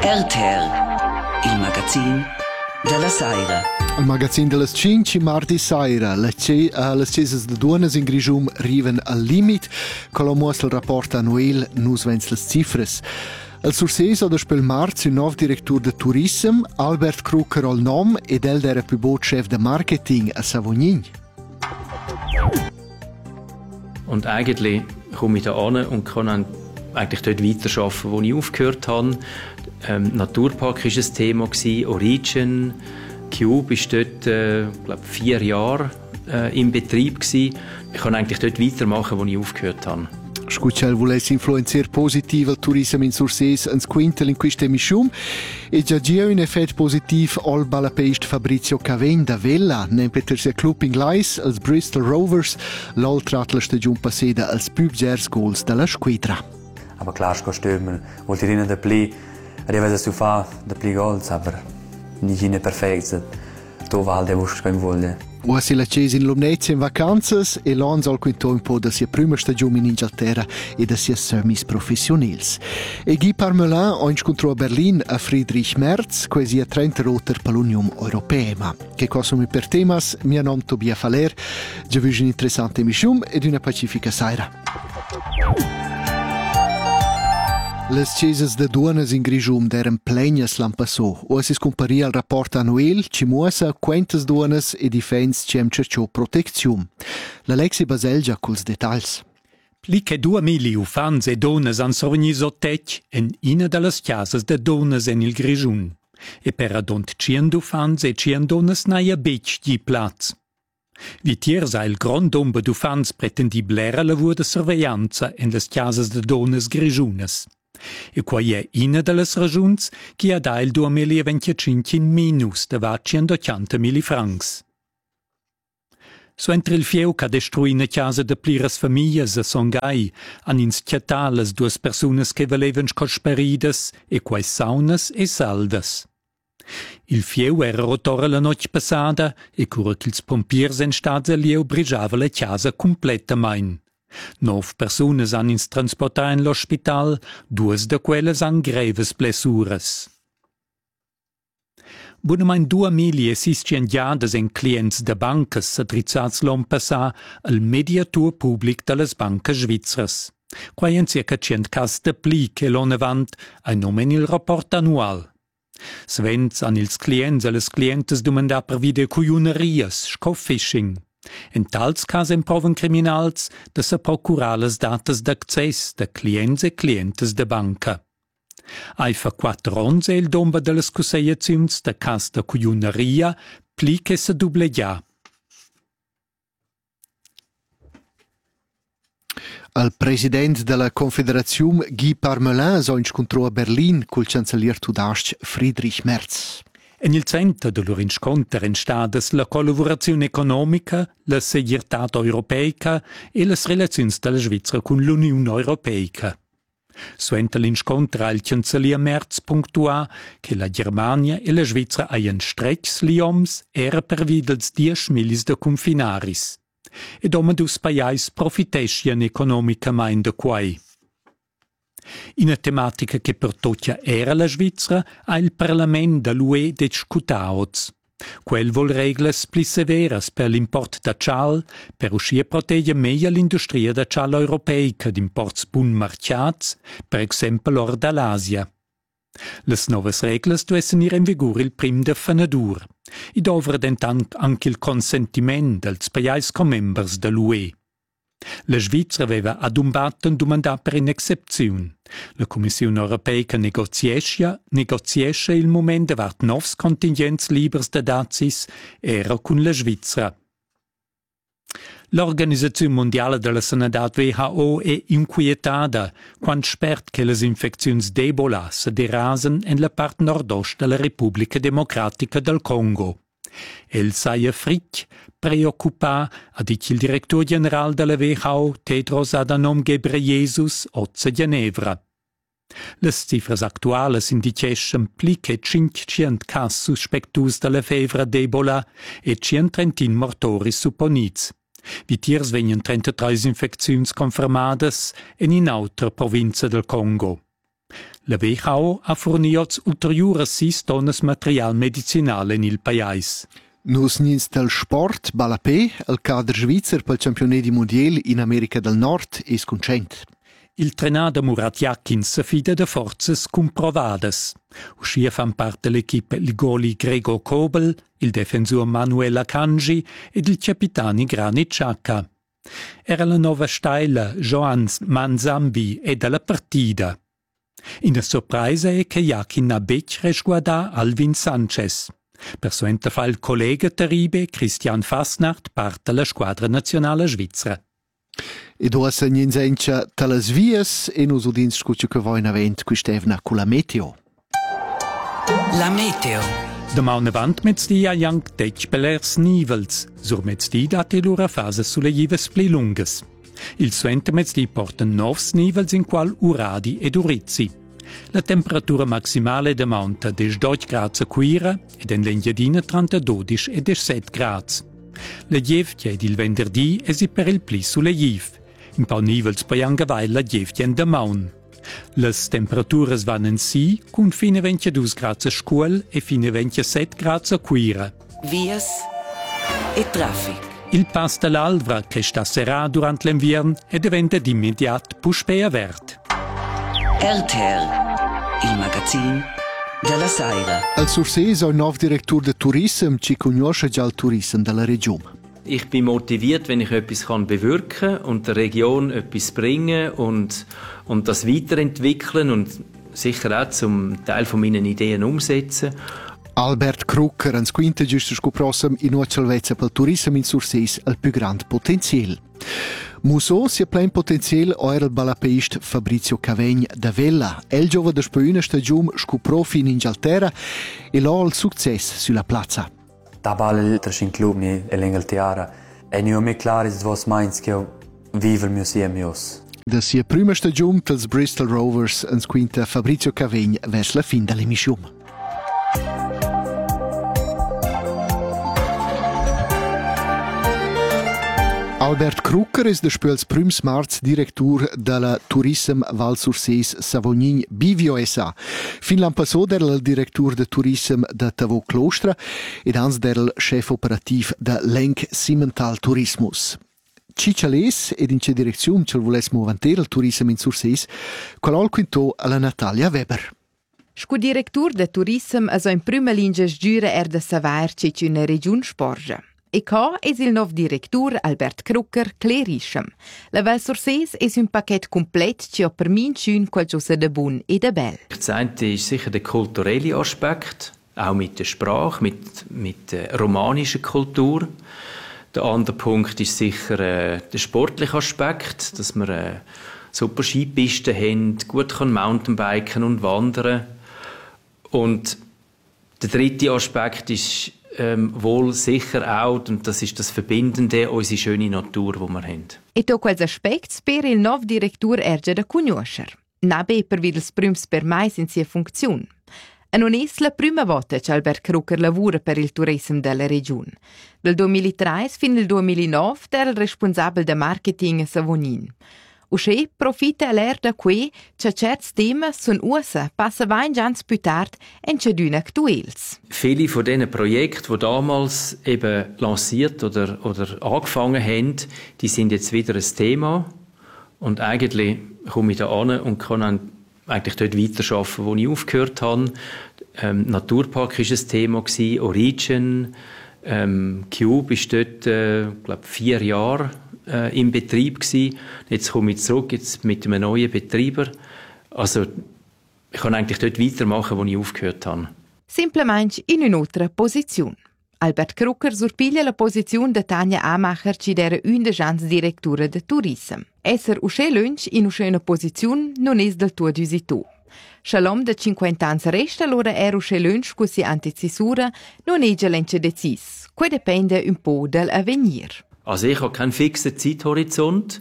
RTR, il magazin della Saira. Il magazin delle 5 mardi Saira. Le cesas de duonas in Grigium riven al limit, con il rapport annuel nus vens le cifras. Il surses o despel marz un nuovo direttur de turism, Albert Krucker al nom, ed el era più bot chef de marketing a Savognin. Und eigentlich komme ich da an und kann eigentlich dort weiterarbeiten, wo ich aufgehört habe. Naturpark war ein Thema, Origin, Cube war dort, glaube 4 Jahre im Betrieb. Ich kann eigentlich dort weitermachen, wo ich aufgehört habe. Scucel volesse influenziare positivo il turismo in Surses ans quintel in questa emissione e già un effetto positivo al balapeist Fabrizio Caven da Vella, nem per sia club inglese, als Bristol Rovers, l'altra la stagione passata als Pubgers Goals della squadra. Aber klar, ich stürmen, wollte ihnen der Pli, arriva a fare der Pli Goals, aber nicht in perfekt. Da war der Wurst kein Wolle. O si la Cesi in Lumnezia in vacanzas e l'on sol quinto un po' da sia prima stagione in Inghilterra e da sia semis professionals. E Guy Parmelin ha incontrato a Berlin a Friedrich Merz, quasi a 30 roter per l'Unione Europea. Che cosa mi per temas, mio nome Tobia Faler, già vi un'interessante emissione ed una pacifica saira. Les cesas de duonas in Grigium d'eran plegnas l'an passò. O si scomparia il rapport annuel, ci muosa quantas duonas e difens cem cerciò protezium. L'Alexi Baselgia culs detalls. Pli che 2.000 ufans e donas han sorgni sottec en ina dallas chiasas de donas en il Grigiun. E per adont 100 ufans e 100 donas naia bec di plaz. Vitiers ha il grand ombre d'ufans pretendiblera lavur de surveillanza en las chiasas de donas grigiunas. E quai è ina dallas ragiuns chi ha da il 2025 in minus de va 180.000 francs. So entre il fieu che destrui una chiesa de pliras famiglias a Songhai han inschiatà las 2 personas che valevan scosperidas e quai saunas e saldas. Il fieu era rotora la noche passada e cura che ils pompiers en stats a lieu brigiava la chiesa completamain. 9 personas han ins transportà in l'hospital, 2 de quelles han greves blessuras. Bunamain 2.600 giadas en clients de bancas s'adrizzats l'on passà al mediatur public de les bancas svizzras. Quai en circa 100 cas de pli che l'on avant a nomen il rapport annual. Svens han ils clients e les clientes domandà per videocuionerias, sco-phishing. En tals cas proven criminals de se procurar les datas d'accés de clients e clientes de banca. Ai fa 4 ans il domba de les conseillaziuns de cas de cuioneria pli che se dublegia. Il president della Confederazione Guy Parmelin ha incontrato a Berlin col cancellier tudasc Friedrich Merz. En il centro del loro incontro è stata la collaborazione economica, la segurità europea e le relazioni della Svizzera con l'Unione Europea. Suente l'incontro il cancellier Merz puntua che la Germania e la Svizzera hanno stretch lioms era per videls 10 milis de confinaris. E doma dus paiais profitescian economicamente da quai. In una tematica che per toccia era la Svizzera, ha il Parlamento dell'UE discutato. Quel vol reglas pli severas per l'import da cial, per uscire a proteggere meglio l'industria da cial europeica d'imports bun marciats, per esempio or dall'Asia. Les novas reglas duessen ir in vigor il prim de fenadur. I dovra dentan anche il consentimento dels paiais comembers dell'UE. La Svizzera aveva ad un batten domandat per un'excepzione. La Commissione Europea negoziesce il moment davart 9 contingents libers de dazis era con la Svizzera. L'Organizzazione Mondiale della Sanità WHO è inquietata quando spert che le infezioni d'Ebola si derasen en la parte nord-est della Repubblica Democratica del Congo. El saia fric preoccupà, ha dit il direttore generale della WHO, Tedros Adhanom Ghebreyesus, a Ginevra. Les cifras actualas indiceschen pli che 500 cas suspectus della fevra d'Ebola e 130 mortoris supponits. Vitiers vegnan 33 infecziuns confermadas en in autra provincia del Congo. La WHO ha fornito ulteriori 6 tonnes material medicinale in il paese. Nus nins del sport, balapé, il cadre svizzer pel campionedi mondial in America del Nord es concent. Il trenado Murat Yakin se fida de forzas comprovades. Uscia fan parte l'equipe il goli Gregor Kobel, il difensor Manuel Akanji ed il capitani Granit Xhaka. Era la nova steila Joan Manzambi e dalla partida. Una sorpresa è che Yakin ha bec resguarda Alvin Sanchez. Per suenta fa il collega terribe Christian Fasnacht parte la squadra nazionale svizzera. E do se ninsentia talas vias e nus udins scuccio che voi in avent quistevna con la meteo. La meteo. Demà un avant mezzdi a Young Tech Pelers Nivels. Sur mezzdi date l'ora fase sulle jives pli lungas. Il suente mezzdi porta 9 nivels in qual uradi ed urizzi. La temperatura maximale damonta des 12 gradi a Quira ed en l'Engiadina 32 ed 7 gradi. La gievtia ed il venerdì esi per il pli sulle jiv. In pau nivels per Angavai la gievtia en damaun. Las temperaturas van en si cun fine 22 gradi a Scuol e fine 27 gradi a Quira. Vias e traffic. Il pass dell'Alvra che sta serrà durante l'inverno e diventa d'immediato puspea verde. RTL, il magazin della Saira. Al Sursees è il nuovo direttore del turismo, ci conosce già il turismo della regione. Ich bin motiviert, wenn ich etwas bewirken kann und der Region etwas bringen und das weiterentwickeln und sicher auch zum Teil von meinen Ideen umsetzen. Albert Krucker, ans quinta giusto scoprossam in Uccelvezza pel turismo in Sursees il più grande potenziale. Muso sia plein potenziale era il balapeist Fabrizio Cavegn da Vella. El giova da una stagione scoprofi in Inghilterra e l'ha il successo sulla piazza. Da bal in club ni l'Inghilterra e ni mi clar is was meins che viver museum. Da sia prima stagione dels Bristol Rovers ans quinta Fabrizio Cavegn vers la fin dell'emissione. Albert Krucker ist der Spüls Prüms Marz Direktor della Tourism Val Sursees Savognin Bivio SA. Fin l'an passò era il Direktor de Tourism de Tavo Clostra ed ans era il chef operativ de Lenk Simmental Tourismus. Cicciales ed in che direzione ce volessimo avanzare il turismo in Sursees, qual quinto alla Natalia Weber. Sco Direktor de Tourism also in prima linea sgiura de saver che c'è una regione sporgia. E qua è il nuovo direttore Albert Krucker clerisce. La Val Sursees è un pacchetto completo che ha per me qualcosa di buon e di bel. Das eine ist sicher der kulturelle Aspekt, auch mit der Sprache, mit der romanischen Kultur. Der andere Punkt ist sicher der sportliche Aspekt, dass wir super Skipisten haben, gut Mountainbiken und wandern. Und der dritte Aspekt ist wohl sicher auch, und das ist das Verbindende, unsere schöne Natur, die wir haben. E to quels aspects per il nuovo direttore erge da conoscer. Nabe per videls prüms per mais in sia funzione. E non è la prima volta che Albert Krucker lavora per il turismo della regione. Dal 2003 fino al 2009 era il responsabile del marketing a Savognin. Usce profita l'er da que che certi temi sono usa passa vain gians più tard en c'edüna actuels. Viele von diesen Projekten, die damals eben lanciert oder angefangen haben, die sind jetzt wieder ein Thema. Und eigentlich komme ich da an und kann eigentlich dort weiterarbeiten, wo ich aufgehört habe. Naturpark war ein Thema, Origin, Cube ist dort, glaube 4 Jahre im Betrieb gsi. Jetzt komme ich zurück jetzt mit einem neuen Betreiber. Also ich kann eigentlich dort weitermachen, wo ich aufgehört habe. Simplemente in un'altra posizione. Albert Krucker surpiglia la posizione de Tanja Amacher ci dera una chance direttura de turism. Esser usce lunch in una posizione non es del tuo dusito. Shalom de 50 anni resta allora era usce lunch cu si anticisura non è gelence decis. Que depende un po' dell'avvenir. Also ich habe keinen fixen Zeithorizont.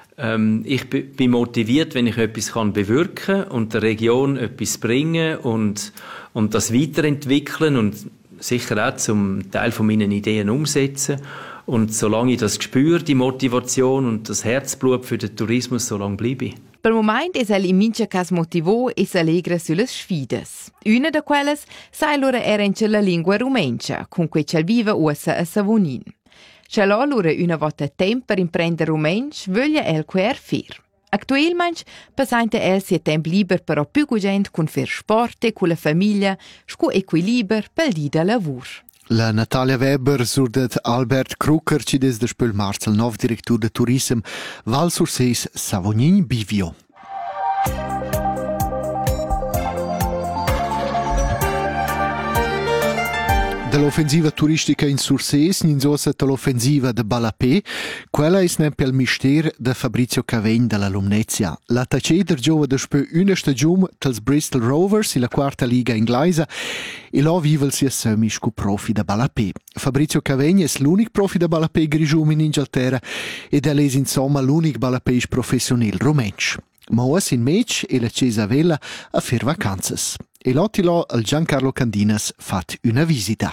Ich bin motiviert, wenn ich etwas bewirken kann und der Region etwas bringen und das weiterentwickeln und sicher auch zum Teil von meinen Ideen umsetzen. Und solange ich das spüre, die Motivation und das Herzblut für den Tourismus, solange bleibe ich. Per moment es el in mincha cas motivò e s'allegra sulle sfides. Una de quelles sai lura era in la lingua rumencha, con cui c'el viva ussa a Savonin. C'è lura una volta temp per imprendere rumench, voglia el quer fir. Actualmente passante el sia temp liber però più gugent con fer sport e con la famiglia, sco equiliber pel di da lavur. La Natalia Weber surdet Albert Krucker ci des de spöl Marcel, nov director de Tourism Val Surseis Savognin Bivio. Dall'offensiva turistica in Sursees, ninsosa dall'offensiva de Balapé, quella è sempre il mistero de Fabrizio Cavegn della Lumnezia. La taceder giova despö una stagione dels Bristol Rovers in la quarta liga inglese e là vive sia semi scu profi da Balapé. Fabrizio Cavegn è l'unico profi da Balapé grigium in Inghilterra ed è insomma l'unico balapés professional romensch. Ma ora in match e la Cesa Vella a fer vacanzas. E l'ottilo al Giancarlo Candinas fat una visita.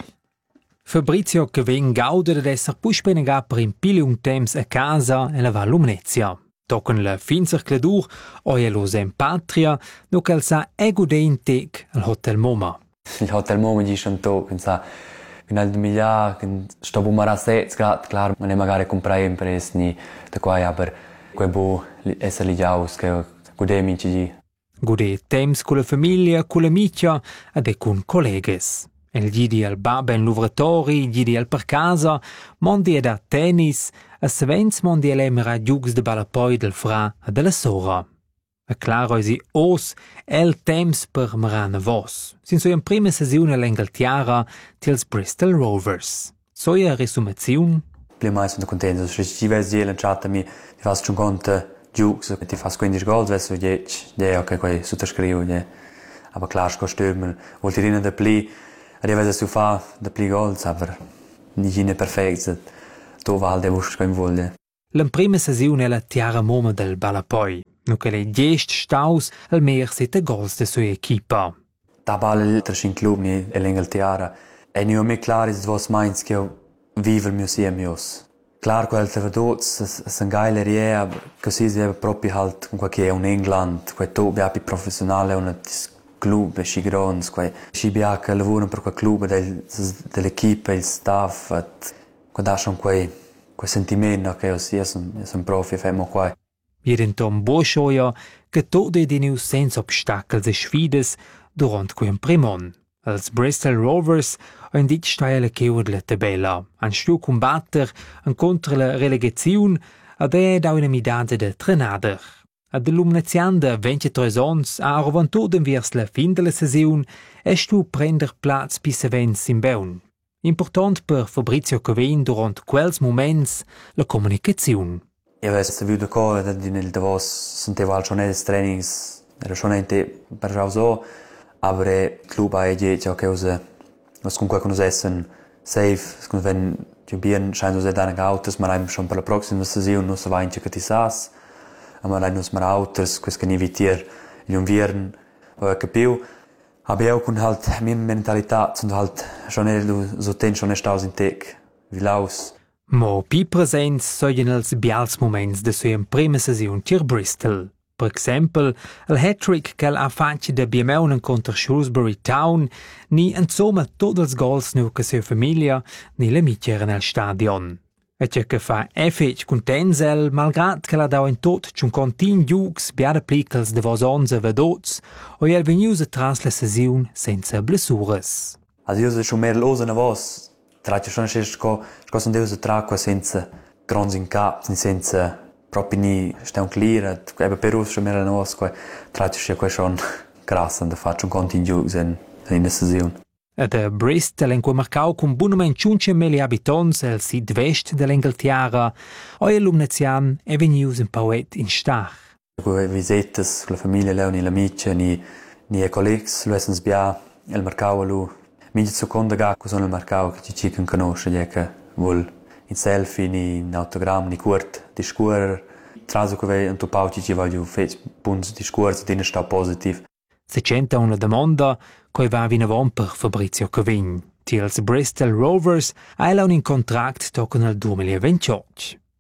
Fabrizio Cavegn gauda ad esser pus spenegar per in piliung temps a casa e la Val Lumnezia. Tocken la fincercladur o e lo sem patria, no che sa egude in tec al Hotel Moma. Il Hotel Moma dice un to, pensa, in al 2000, che sto bumara 7 grad, clar, non è magari comprare impresni da qua, aber quei bo essere lì jaus, che gude minci di. Gude temps con la famiglia, con l'amicia ed con colleghes. El gidi al baba in luvratori, gidi al per casa, mondi ed a tennis, a savens mondi elemera giugs de balapoi del fra e della sora. A claro esi os el temps per marana vos. Sin so in prima sesione all'Inghilterra tils Bristol Rovers. Soia resumaziun? Prima sono contento, se ci vedi lanciata mi ti faccio un conto giugs, ti faccio 15 gol, verso 10, ok, quei sottoscrivo, aber klar, sco stürmen, wollte rinne da pli. Arriva su fa da pli gols, aber nicht perfekt. To val de vos kein volle. La prima sesione è la tiara moma del Balapoi, no che le 10 staus al mer sette gols de sua equipa. Da bal in club ni l'Inghilterra. E ni me klar is vos meins che viver museums. Klar quel te vedots san geilerie, aber così si proprio halt con qualche un England, quel to più professionale una club e grons, quei bia che lavorano per quel club dell'equipe, il staff, quando hanno quei sentimento che io sono profi, famo qua. Jedentom buoschoia che tutto è di senza obstacoli e sfides durante quel primon. Als Bristol Rovers hanno dit steile cheu della tabella, han stu combatter contro la relegazione ed è da una midade de trenader. Ad l'umnazian de 23 ans ha arvantud vers la fin della sesiun e stu prender plaz pisavens in beun. Important per Fabrizio Cavegn durant quels moments la comunicazione. Io avevo saputo che nel Davos sentivo schon nei trainings, era schon niente per so, aber il club ha detto che was comunque conoscessen safe, wenn die Bieren scheinen so da autos, ma haben schon per la prossima sesiun non so va in che ti sas. Ma noi nos autos, quest che invitier gli inviern, capiu. Aber auch con halt mia mentalità und halt schon so ten schon staus in tec, wie laus. Mo pi presents soien els bials moments de sua prima sesiun tir Bristol. Per exempel, il hat-trick che ha fatto da Biemeunen contro Shrewsbury Town, ni insomma tutti els gols nu che sua famiglia, ni la mitjera nel stadion. E c'è che fa effetto contensel, malgrad che la dau in tot c'un contin giugs biada plicals de vos onze vedots, o el veniusa tras la sesiun senza blessures. Also io schon mehr los na vos, tratto schon sco son deus tracqua senza grons in cap, senza proprio ni stan clear, ebe per us schon mehr na vos, tratto schon krass da faccio un contin giugs in la sesiun. Ad Bristol en cui marcau con bunament 5.000 abitants al sud-vest dell'Inghilterra, oi l'umnazian è venius un pauet in stach. Con visites con la famiglia, Leoni, l'amici, ni i colleghi, lo essens bia, il marcau lu. Mi seconda ga con il marcau che ci can conosce, che vuol in selfie, ni in autogram, ni curt, di scuorer. Traso che un topau ci voglio fare punti di scuorer, di sta positiv. Se c'enta una domanda, coi va vinavon per Fabrizio Cavegn. Tils Bristol Rovers ha un contract toccano al 2028.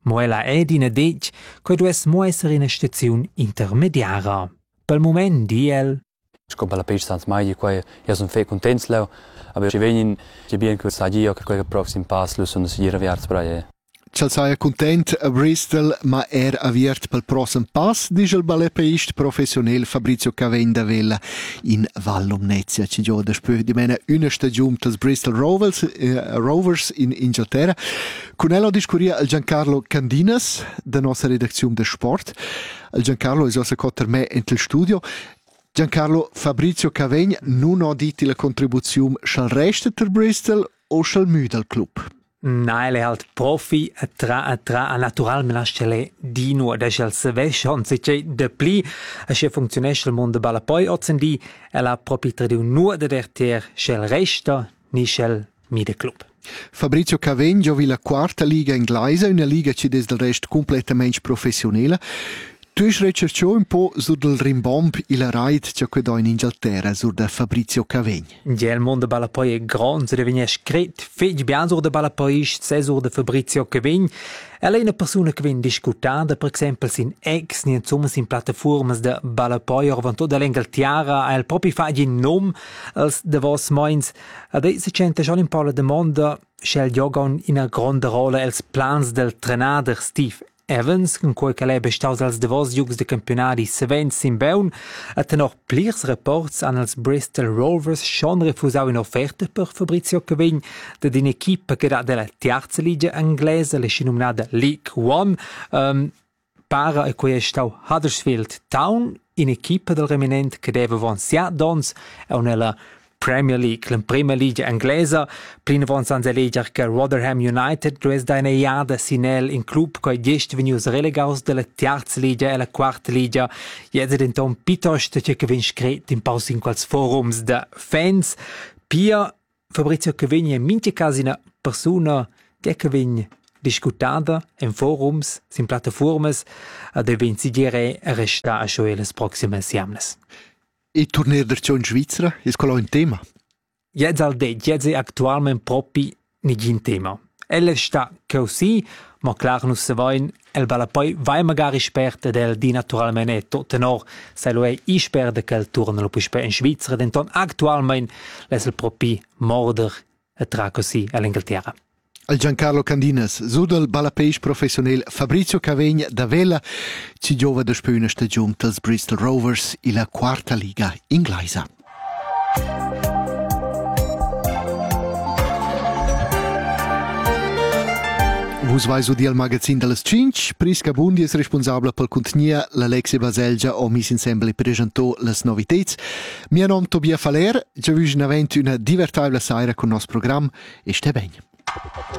Moella Edina dic che dues mo essere una stazione intermediara. Pel moment di el Sco per la page sans mai di quei sono fe contents leu, aber ci venin che bien che sa io che quel proxim pass lo sono sigura viarts braie. C'è saia content a Bristol, ma aviert pel prossem pass, dice il balletpaist professionell Fabrizio Cavegn da Vella in Val Lumnezia. Ci gioca despö di mena una stagione dels Bristol Rovers in Inghilterra. Con ella discuria il Giancarlo Candinas, da nostra redazione de sport. Il Giancarlo è also cotter me in il studio. Giancarlo, Fabrizio Cavegn non ha dit la contribuzione schal resta del Bristol o schal mü del club? Nein, er halt Profi, natural menascele di nu, da schel se vesch, on se c'è de pli, a che funzionesce il mondo balla poi, ozendi, la proprietà di un nu de dertier, schel resta, ni schel mi de club. Fabrizio Cavegn giovi la quarta liga inglese, una liga ci des del rest completamente professionale. Tu hai ricercato un po' sul rimbomb e la ride che ho in Inghilterra, sul da Fabrizio Cavegn. Ja, il mondo balla poi è grande, se devenia scret, fece bien sur de balla poi, se sur de Fabrizio Cavegn. Ella è una persona che viene discutata, per esempio, sin ex, ni insomma, sin piattaforme de balla poi, orvanto dall'Inghilterra, el proprio fa in nome, als de vos moins. Adesso c'è già un po' la domanda, se giocano in una grande rolle els plans del trenader Steve Evans, con cui che lebe staus als davos jugs de campionati Sevens in Beun, a tenor plirs reports an als Bristol Rovers schon refusau in offerte per Fabrizio Cavegn da din equipa che da della terza liga inglese, le sinominada League One, para e cui è stau Huddersfield Town, in equipa del reminent che deve von sia dons e un'ella Premier League, la prima liga inglesa, prima von San Zeliger che Rotherham United, due da una iada sinel in club che gest venius relegaus della terza liga e la quarta liga. Jetzt denton pitost che vin scret in paus in quals forums da fans. Pia Fabrizio Cavegn è minti casi una persona che vin discutada in forums, in piattaformes, de vin si dire resta a scho les proximes jamnes. E tornare in Svizzera, è quello un tema? Jetzt al det, jetzt è attualmente proprio un tema. Elle sta così, ma clar non se vain, el balla poi vai magari sperte del di naturalmente tenor, se lo è isperde che il turno lo può in Svizzera, denton attualmente les il proprio morder e tra così all'Inghilterra. Il Giancarlo Candinas, su del balapeix professionell Fabrizio Cavegn da Vella, ci giova da spuna stagione dels Bristol Rovers in la quarta liga inglese. Vus vai su di al magazin delles 5, Prisca Bundi è responsabile pel contenia, l'Alexia Baselgia o mis insemble presentò les novitets. Mio nome Tobia Faler, già vi una divertibile sera con nos program e ste ben.